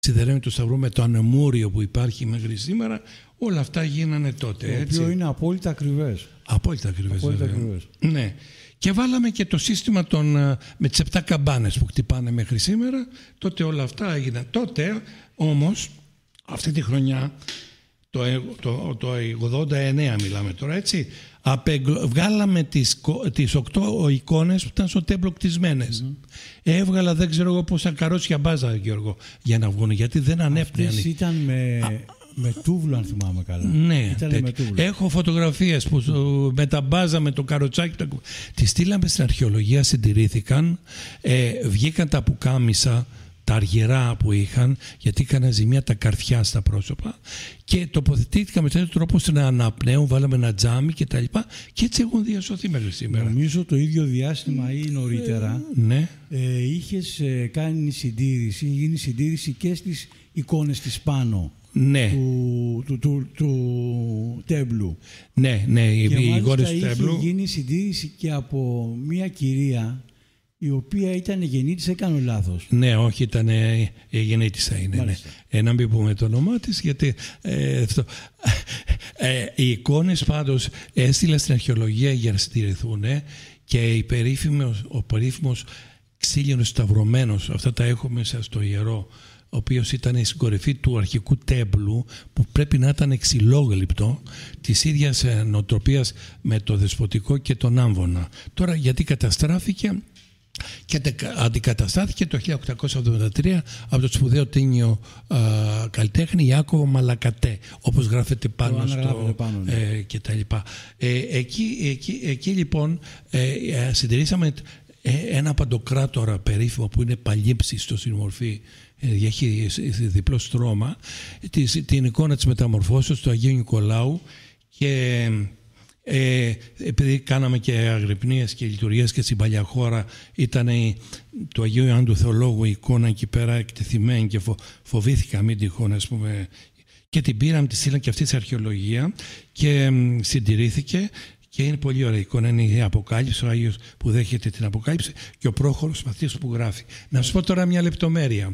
σιδερένιο του Σταυρού με το ανεμούριο που υπάρχει μέχρι σήμερα, όλα αυτά γίνανε τότε. Το έτσι. οποίο είναι απόλυτα ακριβές. Απόλυτα ακριβές. Ναι. Και βάλαμε και το σύστημα με τις 7 καμπάνες που χτυπάνε μέχρι σήμερα. Τότε όλα αυτά έγιναν. Τότε όμως, αυτή τη χρονιά, το 89 μιλάμε τώρα, έτσι, βγάλαμε τις 8 εικόνες που ήταν στο τέμπλο κτισμένες. Έβγαλα δεν ξέρω εγώ πόσα καρότσια μπάζα, Γιώργο, για να βγουν, γιατί δεν ανέπνεαν. Αυτές ήταν με τούβλο, αν θυμάμαι καλά. Ναι, έχω φωτογραφίες που με τα μπάζα, με το καροτσάκι. Τις στείλαμε στην αρχαιολογία, συντηρήθηκαν, βγήκαν τα πουκάμισα, τα αργυρά που είχαν, γιατί είχαν ζημιά τα καρφιά στα πρόσωπα, και τοποθετήθηκαν με τέτοιο τρόπο ώστε να αναπνέουν, βάλαμε ένα τζάμι και τα λοιπά, και έτσι έχουν διασωθεί μέχρι σήμερα. Νομίζω το ίδιο διάστημα ή νωρίτερα ναι. Είχες κάνει συντήρηση, γίνει συντήρηση και στις εικόνες της πάνω. Ναι. του τέμπλου. Ναι, οι εικόνες του τέμπλου. Είχε γίνει συντήρηση και από μια κυρία η οποία ήταν γεννήτησα, έκανε λάθος. Ναι, όχι, ήταν γεννήτησα είναι. Ναι. Να μην πούμε το όνομά της, γιατί οι εικόνες πάντως έστειλα στην αρχαιολογία για να συντηρηθούν, και ο περίφημος ξύλινος σταυρωμένος, αυτά τα έχω μέσα στο ιερό, ο οποίος ήταν στην κορυφή του αρχικού τέμπλου, που πρέπει να ήταν ξυλόγλυπτο, της ίδιας νοοτροπίας με το Δεσποτικό και τον Άμβονα. Τώρα γιατί καταστράφηκε και αντικαταστάθηκε το 1873 από το σπουδαίο τίνιο καλλιτέχνη Ιάκωβο Μαλακατέ, όπως γράφεται πάνω και τα λοιπά. Εκεί λοιπόν συντηρήσαμε ένα παντοκράτορα περίφημο που είναι παλίψιστο στην μορφή, έχει διπλό στρώμα, την εικόνα της μεταμορφώσεως του Αγίου Νικολάου, και επειδή κάναμε και αγρυπνίες και λειτουργίες και στην παλιά χώρα, ήταν του Αγίου Ιωάννου του Θεολόγου η εικόνα εκεί πέρα εκτεθειμένη, και φοβήθηκα μην τυχόν, ας πούμε, και την πήραμε, τη στείλαμε και αυτή στην αρχαιολογία και συντηρήθηκε. Και είναι πολύ ωραία εικόνα, είναι η Αποκάλυψη, ο Άγιος που δέχεται την Αποκάλυψη και ο πρόχωρος Μαθίας που γράφει. Να σας πω τώρα μια λεπτομέρεια.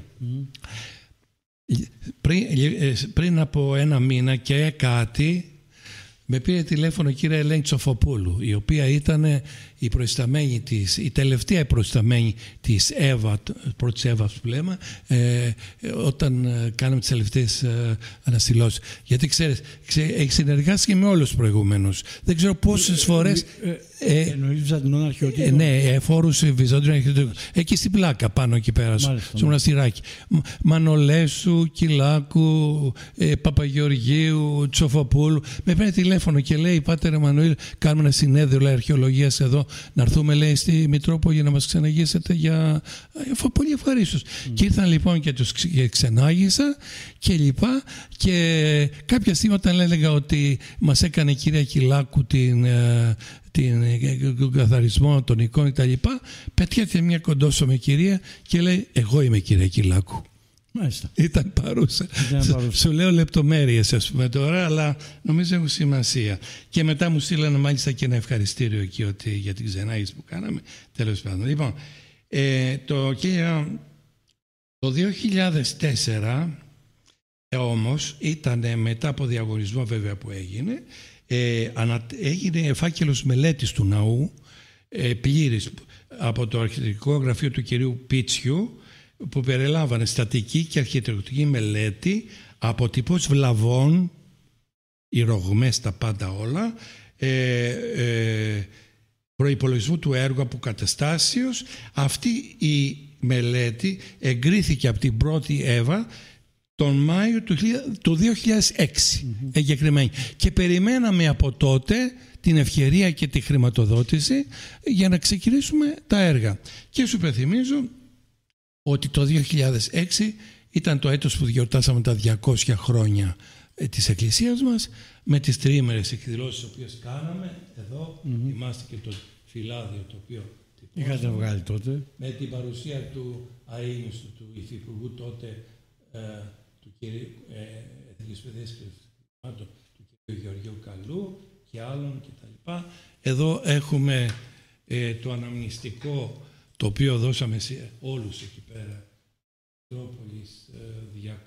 Πριν από 1 μήνα και κάτι, με πήρε τηλέφωνο η κυρία Ελένη Τσοφοπούλου, η οποία ήταν η τελευταία προϊσταμένη της Εύα, πρώτης Εύας που λέμε, όταν κάναμε τις τελευταίες αναστηλώσεις. Γιατί ξέρεις, έχει συνεργάσει και με όλους τους προηγούμενους. Δεν ξέρω πόσες φορές. Εννοείς Βυζαντινών αρχαιοτήτων. Ναι, φόρους Βυζαντινών αρχαιοτήτων. Εκεί στην πλάκα πάνω εκεί πέρα, στο μοναστηράκι. Μανολέσου, Κυλάκου, Παπαγεωργίου, Τσοφοπούλου. Με παίρνει τηλέφωνο και λέει: Πάτερ Εμμανουήλ, κάνουμε ένα συνέδριο αρχαιολογίας εδώ. Να έρθουμε, λέει, στη Μητρόπολη για να μας ξεναγήσετε για πολύ ευχαρίστως. Και ήρθαν λοιπόν και τους ξενάγησα και λοιπά, και κάποια στιγμή όταν έλεγα ότι μας έκανε η κυρία Κυλάκου τον καθαρισμό των εικόνων και τα λοιπά, πετιέται μια κοντόσωμη κυρία και λέει: εγώ είμαι η κυρία Κυλάκου. Μάλιστα. Ήταν παρούσα. Σου λέω λεπτομέρειες, ας πούμε, τώρα, αλλά νομίζω έχουν σημασία. Και μετά μου στείλανε μάλιστα και ένα ευχαριστήριο εκεί για την ξενάγηση που κάναμε. Τέλος πάντων. Λοιπόν, το 2004 όμως ήταν μετά από διαγωνισμό βέβαια που έγινε, έγινε φάκελος μελέτης του ναού, πλήρης, από το αρχιτεκτονικό γραφείο του κυρίου Πίτσιου, που περιλάμβανε στατική και αρχιτεκτονική μελέτη, αποτυπώσεις βλαβών, οι ρογμές, τα πάντα όλα, προϋπολογισμού του έργου αποκαταστάσεως. Αυτή η μελέτη εγκρίθηκε από την πρώτη Εύα τον Μάιο του 2006 εγκεκριμένη. Και περιμέναμε από τότε την ευκαιρία και τη χρηματοδότηση για να ξεκινήσουμε τα έργα. Και σου υπενθυμίζω ότι το 2006 ήταν το έτος που γιορτάσαμε τα 200 χρόνια της Εκκλησίας μας, με τις τριήμερες εκδηλώσεις τις οποίες κάναμε. Εδώ θυμάστε και το φυλάδιο το οποίο είχατε βγάλει τότε. Με την παρουσία του αείμνηστου, του υφυπουργού τότε, του κυρίου Εθνικής Παιδείας και του κυρίου Γεωργίου Καλού και άλλων κτλ. Εδώ έχουμε το αναμνηστικό, το οποίο δώσαμε σε όλους εκεί πέρα Μητρόπολης